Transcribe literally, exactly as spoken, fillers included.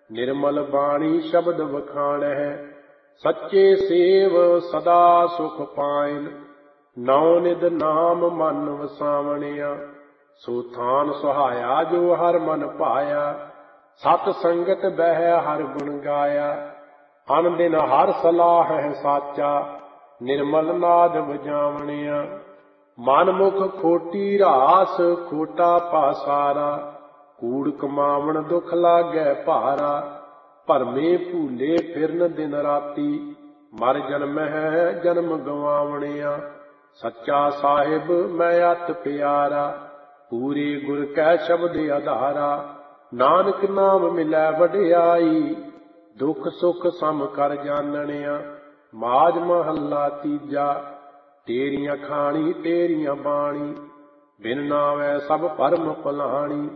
निर्मल बाणी शब्द वखाणै। सच्चे सेव सदा सुख पाइन, नौ निध नाम मन वसावणिया। सो थान सुहाया जो हर मन पाया, सत संगत बह हर गुण गाया। अन दिन हर सलाह है साचा, निर्मल नाद बजावणिया। मन मुख खोटी रास खोटा पासारा, कूड़ कमावण दुख लागै भारा। भरमे भूले फिरन दिन राती, मर जन्म है जन्म गवावणिया। सच्चा साहिब मैं अत प्यारा, पूरे गुर कै शब्द आधारा। नानक नाम मिलै वडियाई, दुख सुख सम कर जानणिया। माज महला तीजा, तेरियां खाणी तेरियां बाणी, बिन नावै सब भरम भुलाणी।